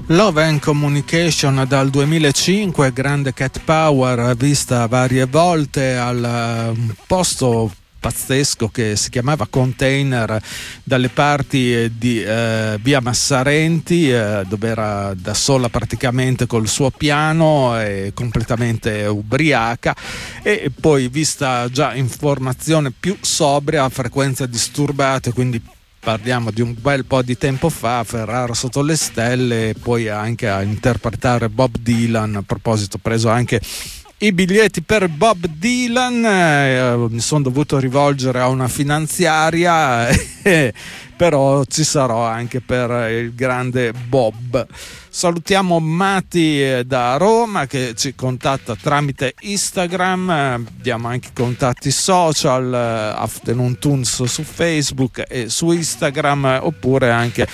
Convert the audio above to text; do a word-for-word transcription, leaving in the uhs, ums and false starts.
Love and Communication dal duemilacinque, grande cat power vista varie volte al um, posto pazzesco che si chiamava Container dalle parti di eh, via Massarenti, eh, dove era da sola praticamente col suo piano e completamente ubriaca, e poi vista già in formazione più sobria a frequenze disturbate, quindi parliamo di un bel po' di tempo fa, Ferrara sotto le stelle, e poi anche a interpretare Bob Dylan. A proposito, ho preso anche i biglietti per Bob Dylan, eh, mi sono dovuto rivolgere a una finanziaria, eh, però ci sarò anche per il grande Bob. Salutiamo Mati da Roma che ci contatta tramite Instagram, diamo anche i contatti social, Afternoon Tunes su Facebook e su Instagram, oppure anche